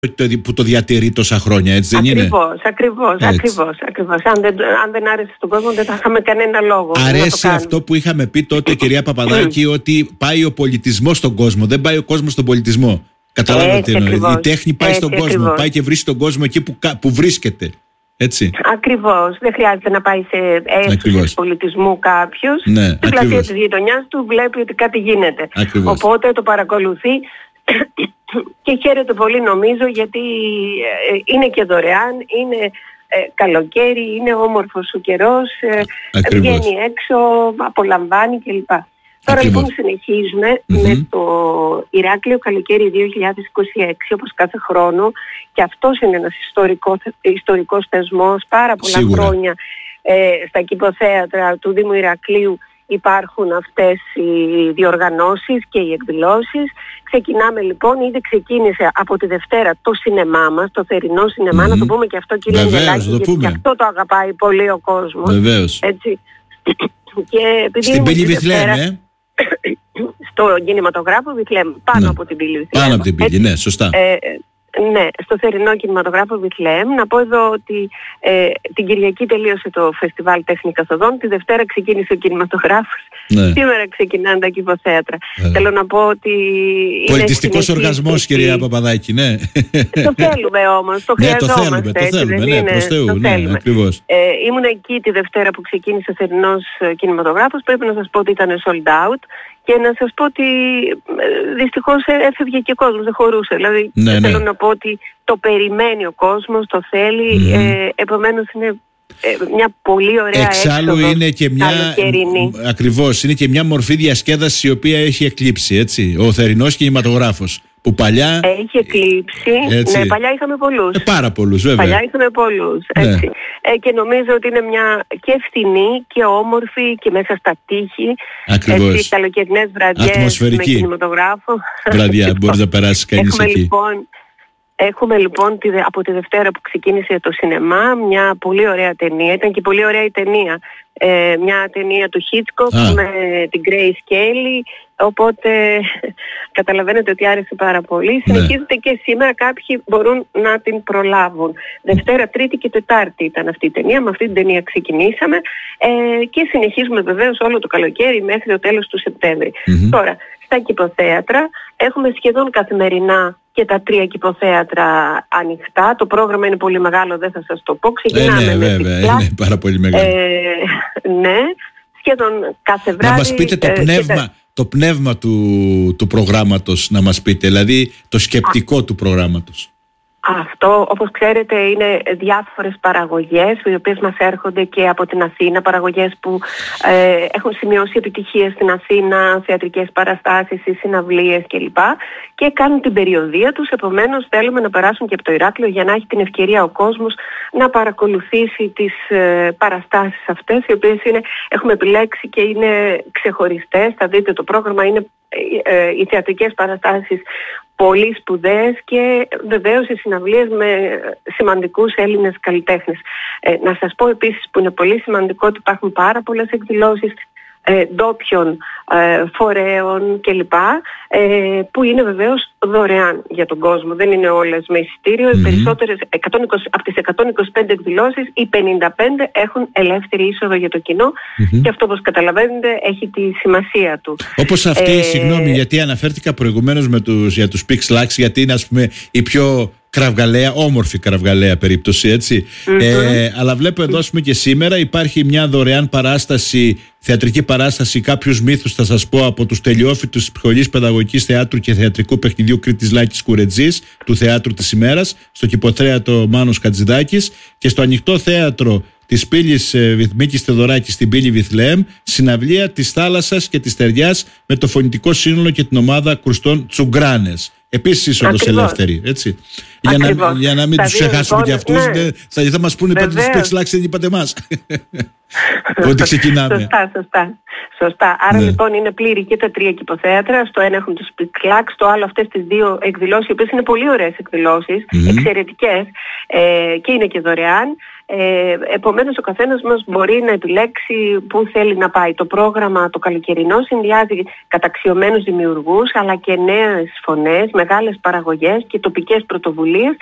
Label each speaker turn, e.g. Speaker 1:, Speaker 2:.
Speaker 1: που το διατηρεί τόσα χρόνια, έτσι δεν είναι?
Speaker 2: Ακριβώς. Αν δεν άρεσε στον κόσμο δεν θα είχαμε κανένα λόγο.
Speaker 1: Αρέσει αυτό που είχαμε πει τότε, κυρία Παπαδάκη, ότι πάει ο πολιτισμός στον κόσμο, δεν πάει ο κόσμος στον πολιτισμό. Καταλάβατε τι εννοώ? Η τέχνη πάει στον κόσμο, πάει και βρίσκει τον κόσμο εκεί που βρίσκεται. Έτσι.
Speaker 2: Ακριβώς. Δεν χρειάζεται να πάει σε αίθουσες πολιτισμού κάποιος.
Speaker 1: Ναι,
Speaker 2: στην πλατεία της γειτονιάς του βλέπει ότι κάτι γίνεται.
Speaker 1: Ακριβώς.
Speaker 2: Οπότε το παρακολουθεί και χαίρεται πολύ, νομίζω, γιατί είναι και δωρεάν, είναι καλοκαίρι, είναι όμορφος ο καιρός, βγαίνει έξω, απολαμβάνει κλπ. Τώρα λοιπόν συνεχίζουμε με το Ηράκλειο Καλοκαίρι 2026, όπως κάθε χρόνο, και αυτός είναι ένας ιστορικός θεσμός, πάρα πολλά χρόνια στα κηποθέατρα του Δήμου Ηρακλείου υπάρχουν αυτές οι διοργανώσεις και οι εκδηλώσεις. Ξεκινάμε λοιπόν, ήδη ξεκίνησε από τη Δευτέρα το σινεμά μας, το θερινό σινεμά, να το πούμε και αυτό, κύριε Αγγελάκη, γιατί και αυτό το αγαπάει πολύ ο κόσμος.
Speaker 1: Βεβαίως.
Speaker 2: Έτσι. Και
Speaker 1: στην Πύλη Βιθλέμ,
Speaker 2: στο κινηματογράφο Βιθλέμ, πάνω από την Πύλη Βιθλέμ.
Speaker 1: Πάνω από την Πύλη, ναι, σωστά.
Speaker 2: Ναι, στο θερινό κινηματογράφο Βιθλέμ. Να πω εδώ ότι την Κυριακή τελείωσε το φεστιβάλ Τέχνη Καθοδόν, τη Δευτέρα ξεκίνησε ο κινηματογράφος, σήμερα ξεκινάνε τα κηποθέατρα. Θέλω να πω ότι
Speaker 1: πολιτιστικός οργασμός, κυρία Παπαδάκη, ναι.
Speaker 2: Το θέλουμε όμως, το χρειαζόμαστε.
Speaker 1: Το θέλουμε, ναι, προς Θεού, ναι, ακριβώς.
Speaker 2: Ήμουν εκεί τη Δευτέρα που ξεκίνησε ο θερινός κινηματογράφος, πρέπει να σας πω ότι ήταν sold out. Και να σας πω ότι δυστυχώς έφευγε και ο κόσμος, δεν χωρούσε. Δηλαδή θέλω να πω ότι το περιμένει ο κόσμος, το θέλει, επομένως είναι μια πολύ ωραία
Speaker 1: εξάλλου είναι και μια, ακριβώς, είναι και μια μορφή διασκέδαση η οποία έχει εκλείψει, έτσι, ο θερινός κινηματογράφος. Που παλιά
Speaker 2: έχει εκλείψει. Ναι, παλιά είχαμε πολλούς.
Speaker 1: Πάρα πολλούς, βέβαια.
Speaker 2: Παλιά είχαμε πολλούς. Έτσι. Και νομίζω ότι είναι μια και φθηνή και όμορφη και μέσα στα τείχη.
Speaker 1: Ακριβώς.
Speaker 2: Καλοκαιρινές βραδιές με κινηματογράφο.
Speaker 1: Βραδιά, μπορεί να περάσει κανείς εκεί.
Speaker 2: Έχουμε λοιπόν από τη Δευτέρα που ξεκίνησε το σινεμά μια πολύ ωραία ταινία. Ήταν και πολύ ωραία η ταινία. Μια ταινία του Hitchcock με την Grace Kelly. Οπότε καταλαβαίνετε ότι άρεσε πάρα πολύ. Συνεχίζεται και σήμερα, κάποιοι μπορούν να την προλάβουν. Δευτέρα, Τρίτη και Τετάρτη ήταν αυτή η ταινία. Με αυτή την ταινία ξεκινήσαμε και συνεχίζουμε βεβαίως όλο το καλοκαίρι μέχρι το τέλος του Σεπτέμβρη. Τώρα, στα κηποθέατρα έχουμε σχεδόν καθημερινά και τα 3 κηποθέατρα ανοιχτά. Το πρόγραμμα είναι πολύ μεγάλο, δεν θα σας το πω. Ξεκινάμε με
Speaker 1: βέβαια, είναι πάρα πολύ μεγάλο.
Speaker 2: Ναι, σχεδόν κάθε βράδυ.
Speaker 1: Να μας πείτε το πνεύμα του προγράμματος, να μας πείτε, δηλαδή το σκεπτικό του προγράμματος.
Speaker 2: Αυτό, όπως ξέρετε, είναι διάφορες παραγωγές οι οποίες μας έρχονται και από την Αθήνα, παραγωγές που έχουν σημειώσει επιτυχίες στην Αθήνα, θεατρικές παραστάσεις, συναυλίες κλπ. Και κάνουν την περιοδεία τους, επομένως θέλουμε να περάσουν και από το Ηράκλειο για να έχει την ευκαιρία ο κόσμος να παρακολουθήσει τις παραστάσεις αυτές, οι οποίες έχουμε επιλέξει και είναι ξεχωριστές. Θα δείτε το πρόγραμμα, είναι οι θεατρικές παραστάσεις πολύ σπουδαίες και βεβαίως οι συναυλίες με σημαντικούς Έλληνες καλλιτέχνες. Να σας πω επίσης που είναι πολύ σημαντικό ότι υπάρχουν πάρα πολλές εκδηλώσεις ντόπιων φορέων κλπ. Που είναι βεβαίως δωρεάν για τον κόσμο. Δεν είναι όλες με εισιτήριο. Οι περισσότερες, από τις 125 εκδηλώσεις, οι 55 έχουν ελεύθερη είσοδο για το κοινό και αυτό, όπως καταλαβαίνετε, έχει τη σημασία του.
Speaker 1: Όπως αυτή, συγγνώμη, γιατί αναφέρθηκα προηγουμένως για τους Pix Lux, γιατί είναι, ας πούμε, η πιο κραυγαλαία, όμορφη κραυγαλαία περίπτωση, έτσι. Αλλά βλέπω εδώ, ας πούμε, και σήμερα υπάρχει μια δωρεάν παράσταση, θεατρική παράσταση, κάποιους μύθους θα σας πω, από τους τελειόφοιτους της Σχολής Παιδαγωγικής Θεάτρου και Θεατρικού Παιχνιδιού Κρήτης Λάκης Κουρετζής, του Θεάτρου της ημέρας, στο κηποθέατρο Μάνος Χατζηδάκης, και στο ανοιχτό θέατρο της Πύλης Μίκης Θεοδωράκη στην Πύλη Βιθλέμ, συναυλία της Θάλασσας και της Στεριάς με το φωνητικό σύνολο και την ομάδα Κρουστών Τσουγκράνες. Επίσης είσοδος ελεύθερη, έτσι. Για να μην τους ξεχάσουμε και αυτούς, θα μας πούνε πότε τους Pix Lux δεν είπατε εμάς. Ότι ξεκινάμε.
Speaker 2: Σωστά. Άρα λοιπόν είναι πλήρη και τα 3 κηποθέατρα. Στο ένα έχουν τους Pixlax, στο άλλο αυτές τις 2 εκδηλώσεις, οι οποίες είναι πολύ ωραίες εκδηλώσεις, εξαιρετικές, και είναι και δωρεάν. Επομένως ο καθένας μας μπορεί να επιλέξει πού θέλει να πάει. Το πρόγραμμα το καλοκαιρινό συνδυάζει καταξιωμένους δημιουργούς αλλά και νέες φωνές, μεγάλες παραγωγές και τοπικές πρωτοβουλίες